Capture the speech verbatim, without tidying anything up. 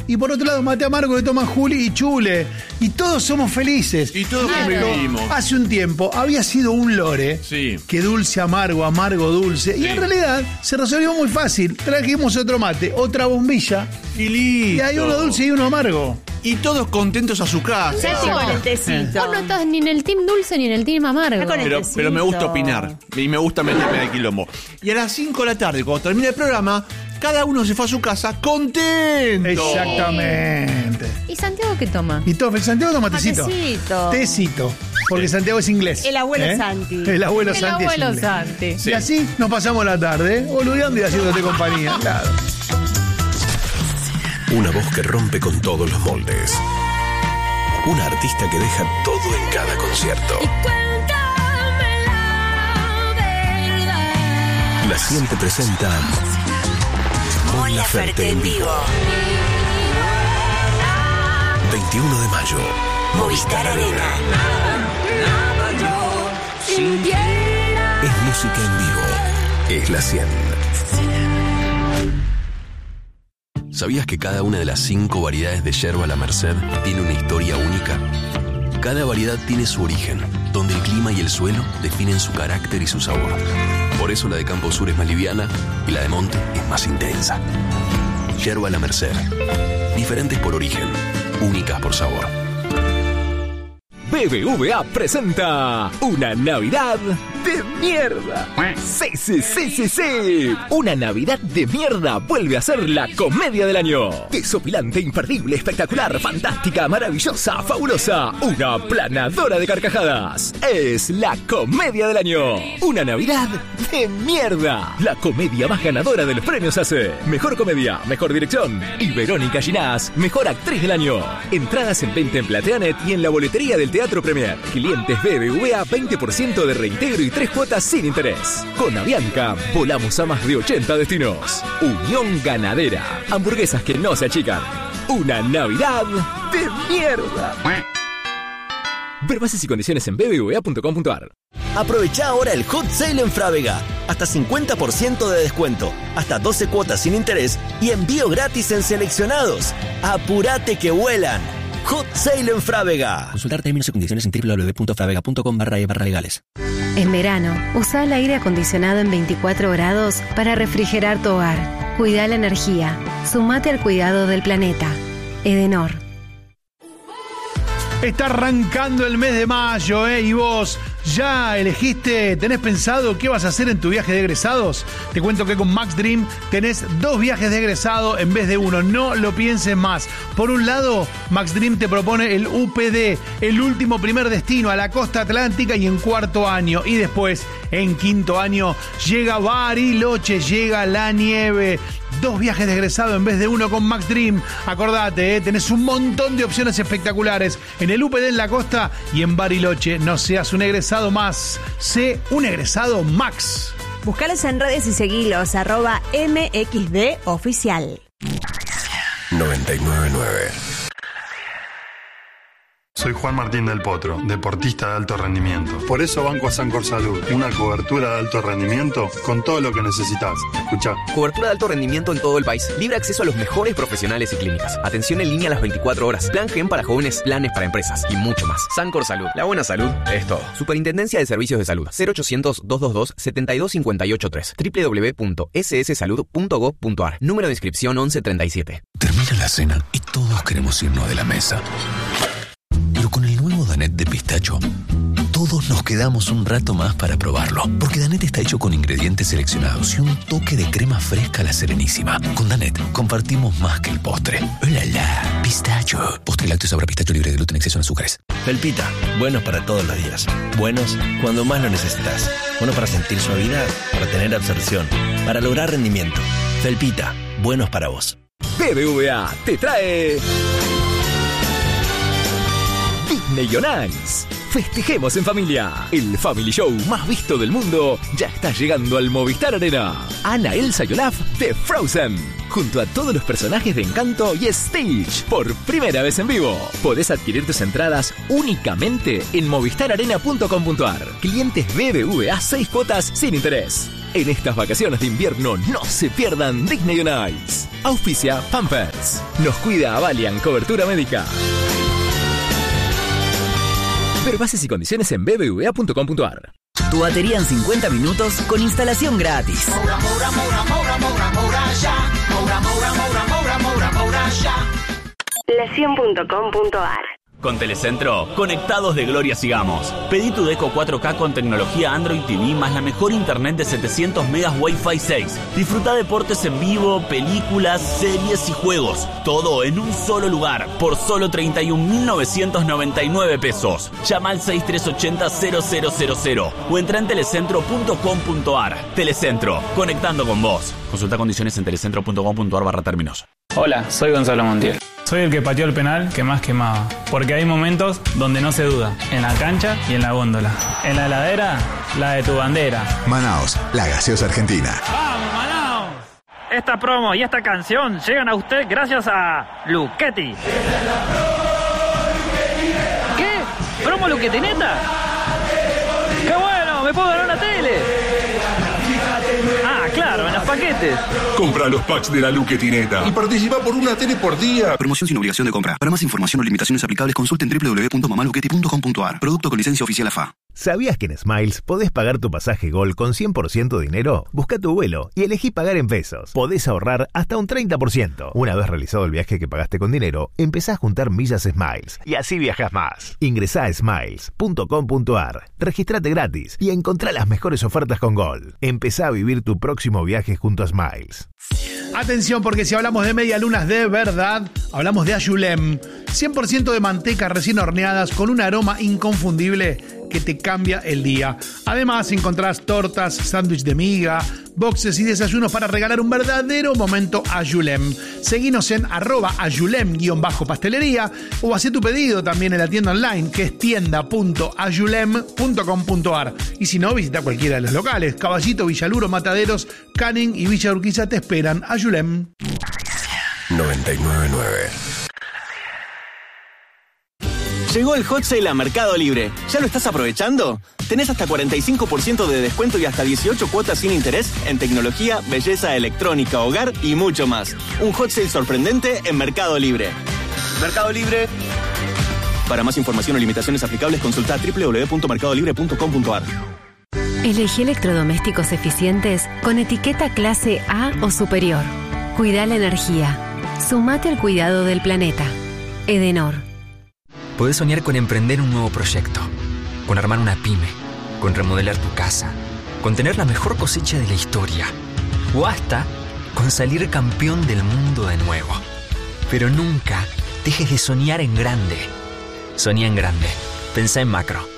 Y por otro lado, mate amargo que toman Juli y Chule. Y todos somos felices. Y todos Pero convivimos. hace un tiempo había sido un lore. Sí. Que dulce, amargo, amargo, dulce. Sí. Y en realidad se resolvió muy fácil. Trajimos otro mate, otra bombilla. Y listo. Y hay uno dulce y uno amargo. Y todos contentos a su casa. Ya estoy con el tecito. Vos no estás ni en el team dulce ni en el team amargo. Está con el Pero, tecito. pero me gusta opinar. Y me gusta meterme al quilombo. Y a las cinco de la tarde, cuando termine el programa, cada uno se fue a su casa contento. Exactamente. ¿Y Santiago qué toma? Y todo, Santiago toma tecito. Matecito. Tecito. Porque Santiago es inglés. El abuelo ¿Eh? Santi. El abuelo El Santi. abuelo es inglés. Santi. Sí. Y así nos pasamos la tarde, ¿eh? Boludeando y haciéndote compañía. Claro. Una voz que rompe con todos los moldes. Una artista que deja todo en cada concierto. La Siente presenta Mon Laferte en vivo. veintiuno de mayo, Movistar Arena. Es música en vivo. Es la cien. ¿Sabías que cada una de las cinco variedades de yerba La Merced tiene una historia única? Cada variedad tiene su origen, donde el clima y el suelo definen su carácter y su sabor. Por eso la de Campo Sur es más liviana y la de Monte es más intensa. Yerba La Merced. Diferentes por origen, únicas por sabor. B B V A presenta una Navidad de mierda. Sí, sí, sí, sí, sí. Una Navidad de mierda vuelve a ser la comedia del año. Desopilante, imperdible, espectacular, fantástica, maravillosa, fabulosa. Una planadora de carcajadas. Es la comedia del año. Una Navidad de mierda. La comedia más ganadora de los premios A C E. Mejor comedia, mejor dirección. Y Verónica Ginás, mejor actriz del año. Entradas en venta en Plateanet y en la boletería del Teatro Premier. Clientes B B V A, veinte por ciento de reintegro y tres cuotas sin interés. Con Avianca, volamos a más de ochenta destinos. Unión Ganadera. Hamburguesas que no se achican. Una Navidad de mierda. Ver bases y condiciones en b b v a punto com punto a r. Aprovecha ahora el Hot Sale en Frávega. Hasta cincuenta por ciento de descuento, hasta doce cuotas sin interés y envío gratis en seleccionados. ¡Apurate que vuelan! Hot Sale en Frávega. Consultar términos y condiciones en w w w punto frávega punto com barra e barra legales. En verano, usa el aire acondicionado en veinticuatro grados para refrigerar tu hogar. Cuida la energía. Sumate al cuidado del planeta. Edenor. Está arrancando el mes de mayo, ¿eh? Y vos ya elegiste, tenés pensado qué vas a hacer en tu viaje de egresados. Te cuento que con Max Dream tenés dos viajes de egresado en vez de uno. No lo pienses más. Por un lado, Max Dream te propone el U P D, el último primer destino a la costa atlántica y en cuarto año. Y después, en quinto año, llega Bariloche, llega la nieve. Dos viajes de egresado en vez de uno con Max Dream. Acordate, ¿eh? Tenés un montón de opciones espectaculares en el U P D en la costa y en Bariloche. No seas un egresado más, sé un egresado Max. Búscalos en redes y seguilos, arroba M X D oficial. noventa y nueve punto nueve. Soy Juan Martín del Potro, deportista de alto rendimiento. Por eso banco a Sancor Salud, una cobertura de alto rendimiento con todo lo que necesitas. Escuchá. Cobertura de alto rendimiento en todo el país. Libre acceso a los mejores profesionales y clínicas. Atención en línea a las veinticuatro horas. Plan Gen para jóvenes, planes para empresas y mucho más. Sancor Salud. La buena salud es todo. Superintendencia de Servicios de Salud. cero ochocientos, doscientos veintidós, setenta y dos cincuenta y ocho tres. doble u doble u doble u punto s s salud punto gov punto a r. Número de inscripción once treinta y siete. Termina la cena y todos queremos irnos de la mesa. Pero con el nuevo Danet de pistacho, todos nos quedamos un rato más para probarlo. Porque Danet está hecho con ingredientes seleccionados y un toque de crema fresca a la Serenísima. Con Danet compartimos más que el postre. ¡Hola, la! Pistacho. Postre lácteo sabor a pistacho libre de gluten, exceso en azúcares. Felpita, buenos para todos los días. Buenos cuando más lo necesitas. Buenos para sentir suavidad, para tener absorción, para lograr rendimiento. Felpita, buenos para vos. B B V A te trae Disney on Ice. Festejemos en familia. El Family Show más visto del mundo ya está llegando al Movistar Arena. Anna, Elsa y Olaf de Frozen, junto a todos los personajes de Encanto y Stitch, por primera vez en vivo. Podés adquirir tus entradas únicamente en movistar arena punto com punto a r. Clientes B B V A, seis cuotas sin interés. En estas vacaciones de invierno no se pierdan Disney on Ice. Auspicia Pampers. Nos cuida Avalian Cobertura Médica. Ver bases y condiciones en b b v a punto com punto a r. Tu batería en cincuenta minutos con instalación gratis. Moura, Moura, Moura, Moura, Moura, Moura, ya. Moura, Moura, Moura, Moura, Moura, Moura, ya. la cien punto com punto a r. Con Telecentro, conectados de gloria sigamos. Pedí tu Deco cuatro K con tecnología Android T V más la mejor internet de setecientos megas Wi-Fi seis. Disfruta deportes en vivo, películas, series y juegos. Todo en un solo lugar, por solo treinta y un mil novecientos noventa y nueve pesos. Llama al seis tres ocho cero cero cero cero cero o entra en telecentro punto com punto a r. Telecentro, conectando con vos. Consulta condiciones en telecentro punto com punto a r barra términos. Hola, soy Gonzalo Montiel. Soy el que pateó el penal que más quemaba, porque hay momentos donde no se duda, en la cancha y en la góndola. En la heladera, la de tu bandera. Manaos, la gaseosa argentina. ¡Vamos, Manaos! Esta promo y esta canción llegan a usted gracias a Luchetti. ¿Qué? ¿Promo Luchetti neta? ¡Qué bueno! ¡Me puedo ganar una tele! Ah, claro, en los paquetes. Compra los packs de la Luchetineta y participa por una tele por día. Promoción sin obligación de compra. Para más información o limitaciones aplicables, consulten w w w punto mamaluchetti punto com punto a r. Producto con licencia oficial A F A. ¿Sabías que en Smiles podés pagar tu pasaje Gol con cien por ciento dinero? Busca tu vuelo y elegí pagar en pesos. Podés ahorrar hasta un treinta por ciento. Una vez realizado el viaje que pagaste con dinero, empezá a juntar millas Smiles y así viajas más. Ingresá a smiles punto com punto a r, registrate gratis y encontrá las mejores ofertas con Gol. Empezá a vivir tu próximo viaje junto a Smiles. Atención, porque si hablamos de medialunas de verdad, hablamos de Ayulem. cien por ciento de manteca recién horneadas con un aroma inconfundible que te cambia el día. Además, encontrás tortas, sándwich de miga, boxes y desayunos para regalar un verdadero momento Ayulem. Seguinos en arroba ayulem-pastelería o hacé tu pedido también en la tienda online, que es tienda punto ayulem punto com punto a r. Y si no, visita cualquiera de los locales. Caballito, Villaluro, Mataderos, Canning y Villa Urquiza te esperan. Ayulem. noventa y nueve punto nueve. Llegó el Hot Sale a Mercado Libre. ¿Ya lo estás aprovechando? Tenés hasta cuarenta y cinco por ciento de descuento y hasta dieciocho cuotas sin interés en tecnología, belleza electrónica, hogar y mucho más. Un Hot Sale sorprendente en Mercado Libre. Mercado Libre. Para más información o limitaciones aplicables, consulta w w w punto mercado libre punto com punto a r. Elegí electrodomésticos eficientes con etiqueta clase A o superior. Cuida la energía. Sumate al cuidado del planeta. Edenor. Podés soñar con emprender un nuevo proyecto, con armar una pyme, con remodelar tu casa, con tener la mejor cosecha de la historia, o hasta con salir campeón del mundo de nuevo. Pero nunca dejes de soñar en grande. Soñá en grande. Pensá en macro.